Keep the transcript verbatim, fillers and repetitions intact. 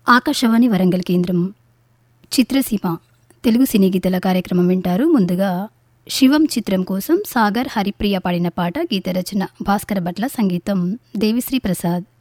ఆకాశవాణి వరంగల్ కేంద్రం చిత్రసీమ తెలుగు సినీ గీతల కార్యక్రమం వింటారు. ముందుగా శివం చిత్రం కోసం సాగర్ హరిప్రియ పాడిన పాట. గీత రచన భాస్కర భట్ల, సంగీతం దేవిశ్రీ ప్రసాద్.